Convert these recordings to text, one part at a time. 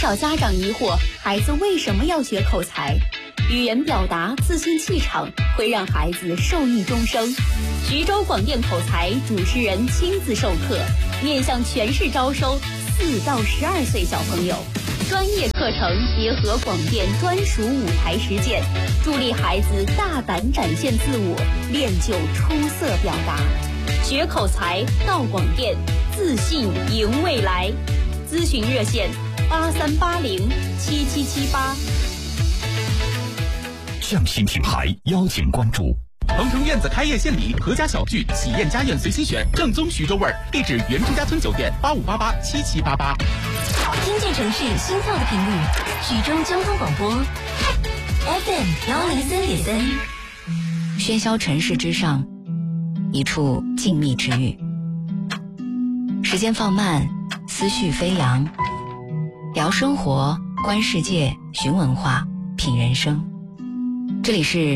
少家长疑惑，孩子为什么要学口才？语言表达、自信气场会让孩子受益终生。徐州广电口才主持人亲自授课，面向全市招收4到12岁小朋友。专业课程结合广电专属舞台实践，助力孩子大胆展现自我，练就出色表达。学口才到广电，自信赢未来。咨询热线83807778。 匠心品牌邀请关注。 鹏城院子开业献礼，阖家小聚，喜宴家宴随心选，正宗徐州味儿。地址原之家村酒店85887788。 经济城市心跳的频率，徐州交通广播 FM103.3。 喧嚣城市之上，一处静谧之域。时间放慢，思绪飞扬，聊生活，观世界，寻文化，品人生。这里是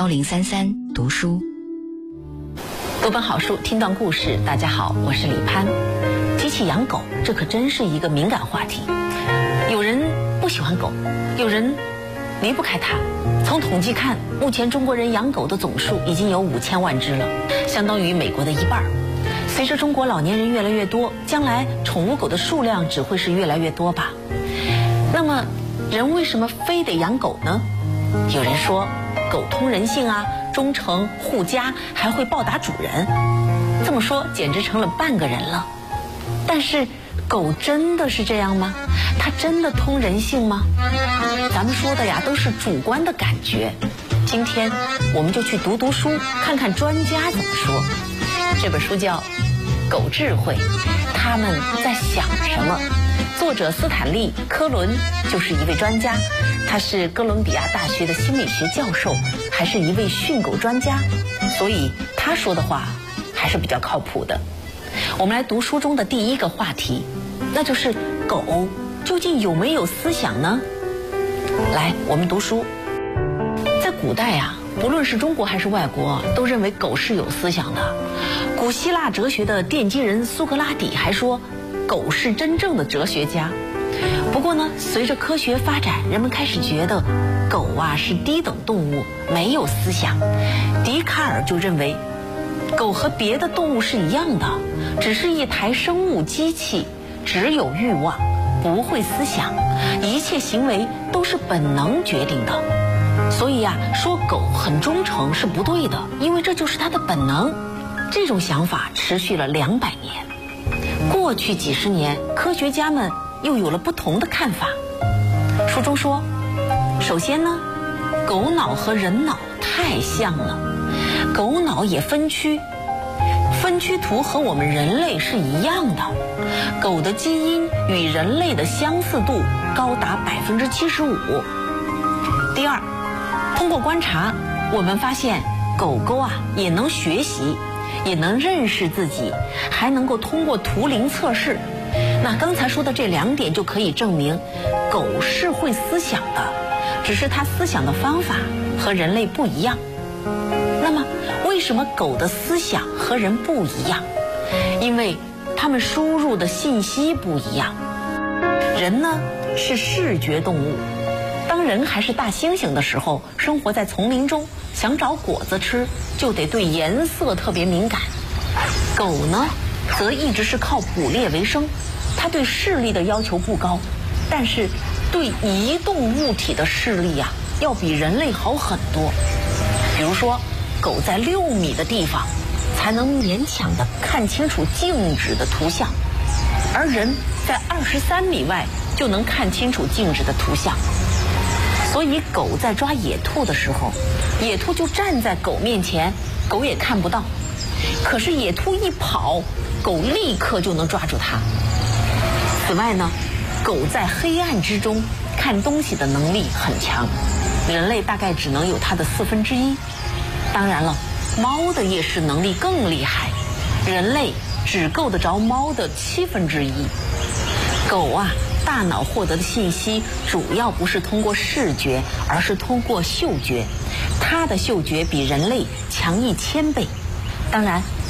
1033读书， 读本好书，听段故事。大家好，我是李潘。提起养狗，这可真是一个敏感话题。有人不喜欢狗，有人离不开它。从统计看，目前中国人养狗的总数已经有5000万只了，相当于美国的1半。随着中国老年人越来越多，将来宠物狗的数量只会是越来越多吧。那么，人为什么非得养狗呢？有人说，狗通人性啊，忠诚护家，还会报答主人。这么说，简直成了半个人了。但是，狗真的是这样吗？它真的通人性吗？咱们说的呀，都是主观的感觉。今天我们就去读读书，看看专家怎么说。这本书叫《狗智慧》，他们在想什么？作者斯坦利·科伦就是一位专家，他是哥伦比亚大学的心理学教授，还是一位训狗专家，所以他说的话还是比较靠谱的。我们来读书中的第一个话题，那就是狗究竟有没有思想呢？来，我们读书。在古代啊，不论是中国还是外国，都认为狗是有思想的。古希腊哲学的奠基人苏格拉底还说，狗是真正的哲学家。不过呢，随着科学发展，人们开始觉得狗啊是低等动物，没有思想。笛卡尔就认为，狗和别的动物是一样的，只是一台生物机器，只有欲望，不会思想，一切行为都是本能决定的。所以啊，说狗很忠诚是不对的，因为这就是它的本能。这种想法持续了200年。过去几十年，科学家们又有了不同的看法。书中说，首先呢，狗脑和人脑太像了，狗脑也分区，分区图和我们人类是一样的，狗的基因与人类的相似度高达75%。第二，通过观察，我们发现狗狗啊也能学习，也能认识自己，还能够通过图灵测试。那刚才说的这2点就可以证明，狗是会思想的，只是它思想的方法和人类不一样。那么，为什么狗的思想和人不一样？因为它们输入的信息不一样。人呢，是视觉动物。当人还是大猩猩的时候，生活在丛林中，想找果子吃，就得对颜色特别敏感。狗呢，则一直是靠捕猎为生，它对视力的要求不高，但是对移动物体的视力啊，要比人类好很多。比如说，狗在6米的地方才能勉强地看清楚静止的图像，而人在23米外就能看清楚静止的图像。所以狗在抓野兔的时候，野兔就站在狗面前，狗也看不到。可是野兔一跑，狗立刻就能抓住它。此外呢，狗在黑暗之中看东西的能力很强，人类大概只能有它的1/4。当然了，猫的夜视能力更厉害，人类只够得着猫的1/7。狗啊，大脑获得的信息主要不是通过视觉，而是通过嗅觉，它的嗅觉比人类强1000倍。当然，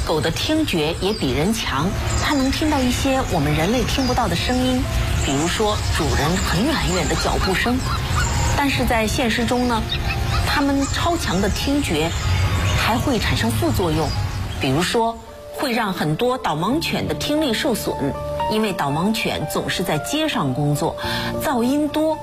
狗的听觉也比人强，它能听到一些我们人类听不到的声音，比如说主人很远很远的脚步声。但是在现实中呢，它们超强的听觉还会产生副作用，比如说会让很多导盲犬的听力受损，因为导盲犬总是在街上工作，噪音多，